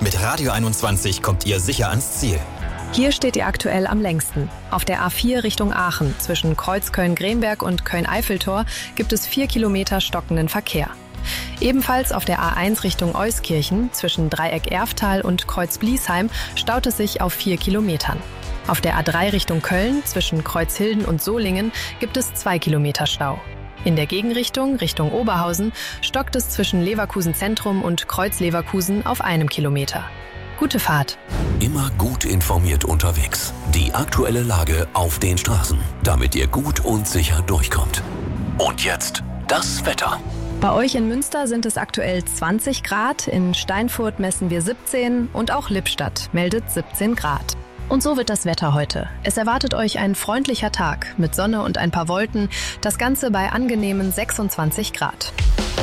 Mit Radio 21 kommt ihr sicher ans Ziel. Hier steht ihr aktuell am längsten. Auf der A4 Richtung Aachen zwischen Kreuz Köln-Gremberg und Köln-Eiffeltor gibt es 4 Kilometer stockenden Verkehr. Ebenfalls auf der A1 Richtung Euskirchen zwischen Dreieck Erftal und Kreuz Bliesheim staut es sich auf 4 Kilometern. Auf der A3 Richtung Köln zwischen Kreuzhilden und Solingen gibt es 2 Kilometer Stau. In der Gegenrichtung, Richtung Oberhausen, stockt es zwischen Leverkusen Zentrum und Kreuz Leverkusen auf 1 Kilometer. Gute Fahrt. Immer gut informiert unterwegs. Die aktuelle Lage auf den Straßen, damit ihr gut und sicher durchkommt. Und jetzt das Wetter. Bei euch in Münster sind es aktuell 20 Grad, in Steinfurt messen wir 17 und auch Lippstadt meldet 17 Grad. Und so wird das Wetter heute. Es erwartet euch ein freundlicher Tag mit Sonne und ein paar Wolken, das Ganze bei angenehmen 26 Grad.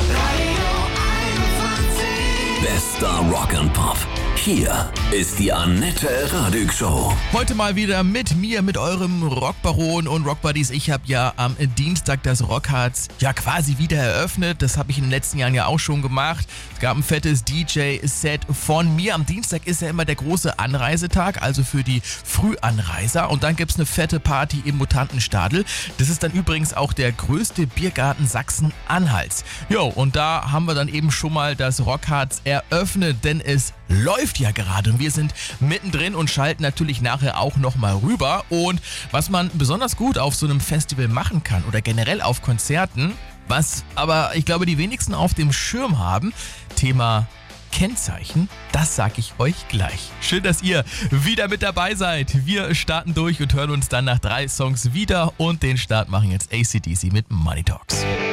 Bester Rock and Pop. Hier ist die Annette Radig Show. Heute mal wieder mit mir, mit eurem Rockbaron und Rockbuddies. Ich habe ja am Dienstag das Rockharz ja quasi wieder eröffnet. Das habe ich in den letzten Jahren ja auch schon gemacht. Es gab ein fettes DJ-Set von mir. Am Dienstag ist ja immer der große Anreisetag, also für die Frühanreiser. Und dann gibt es eine fette Party im Mutantenstadel. Das ist dann übrigens auch der größte Biergarten Sachsen-Anhalts. Jo, und da haben wir dann eben schon mal das Rockharz eröffnet, denn es läuft ja gerade und wir sind mittendrin und schalten natürlich nachher auch nochmal rüber. Und was man besonders gut auf so einem Festival machen kann oder generell auf Konzerten, was aber ich glaube die wenigsten auf dem Schirm haben, Thema Kennzeichen, das sag ich euch gleich. Schön, dass ihr wieder mit dabei seid. Wir starten durch und hören uns dann nach 3 Songs wieder und den Start machen jetzt AC/DC mit Money Talks.